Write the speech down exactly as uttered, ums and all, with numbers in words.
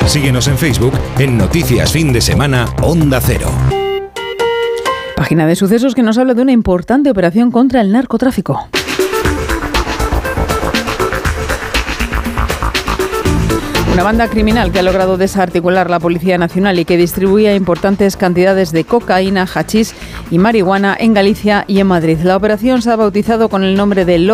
Síguenos en Facebook en Noticias Fin de Semana Onda Cero. Página de sucesos que nos habla de una importante operación contra el narcotráfico. Una banda criminal que ha logrado desarticular la Policía Nacional y que distribuía importantes cantidades de cocaína, hachís y marihuana en Galicia y en Madrid. La operación se ha bautizado con el nombre de